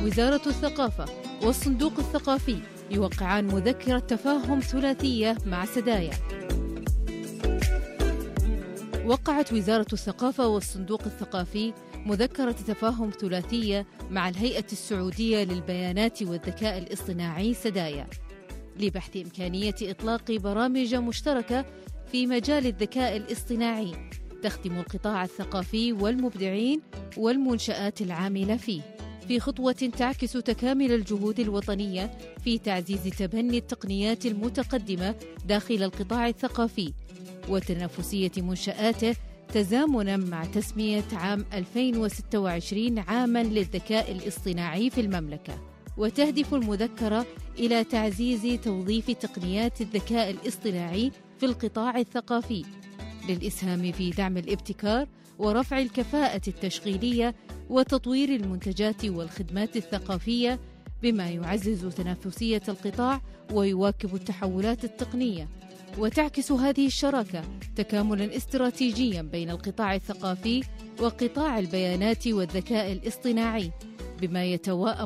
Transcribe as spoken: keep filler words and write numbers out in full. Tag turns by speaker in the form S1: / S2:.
S1: وزارة الثقافة والصندوق الثقافي يوقعان مذكرة تفاهم ثلاثية مع سدايا. وقعت وزارة الثقافة والصندوق الثقافي مذكرة تفاهم ثلاثية مع الهيئة السعودية للبيانات والذكاء الاصطناعي سدايا لبحث إمكانية إطلاق برامج مشتركة في مجال الذكاء الاصطناعي تخدم القطاع الثقافي والمبدعين والمنشآت العاملة فيه، في خطوة تعكس تكامل الجهود الوطنية في تعزيز تبني التقنيات المتقدمة داخل القطاع الثقافي وتنافسية منشآته، تزامناً مع تسمية عام ألفين وستة وعشرين عاماً للذكاء الاصطناعي في المملكة. وتهدف المذكرة إلى تعزيز توظيف تقنيات الذكاء الاصطناعي في القطاع الثقافي للإسهام في دعم الابتكار ورفع الكفاءة التشغيلية وتطوير المنتجات والخدمات الثقافية، بما يعزز تنافسية القطاع ويواكب التحولات التقنية. وتعكس هذه الشراكة تكاملاً استراتيجياً بين القطاع الثقافي وقطاع البيانات والذكاء الاصطناعي، بما يتواءم